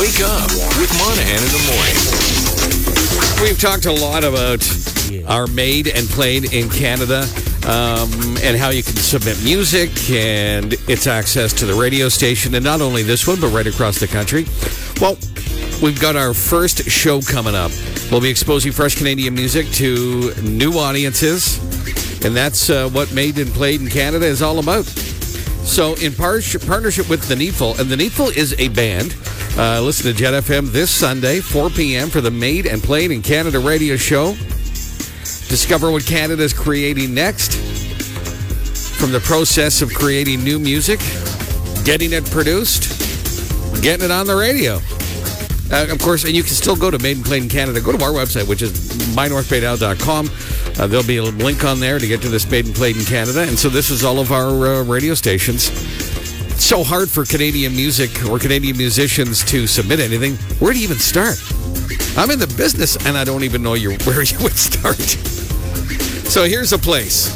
Wake up with Monahan in the morning. We've talked a lot about our made and played in Canada and how you can submit music and its access to the radio station, and not only this one, but right across the country. Well, we've got our first show coming up. We'll be exposing fresh Canadian music to new audiences, and that's what Made and Played in Canada is all about. So in partnership with The Needful, and The Needful is a band. Listen to Jet FM this Sunday, 4 p.m. for the Made and Played in Canada radio show. Discover what Canada is creating next, from the process of creating new music, getting it produced, getting it on the radio. Of course, and you can still go to Made and Played in Canada. Go to our website, which is mynorthbaydale.com. There'll be a link on there to get to this Made and Played in Canada. And so this is all of our radio stations. It's so hard for Canadian music or Canadian musicians to submit anything. Where do you even start? I'm in the business, and I don't even know where you would start. So here's a place.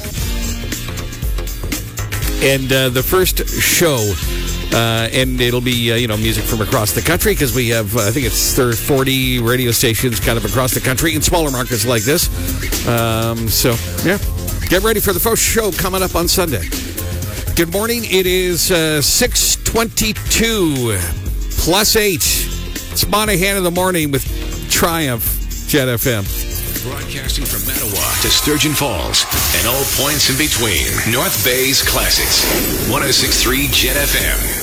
And the first show, and it'll be, music from across the country, because we have, I think it's 40 radio stations kind of across the country in smaller markets like this. So, yeah, get ready for the first show coming up on Sunday. Good morning. It is 6:22 plus 8. It's Monahan in the morning with Triumph Jet FM. Broadcasting from Mattawa to Sturgeon Falls and all points in between. North Bay's Classics. 106.3 Jet FM.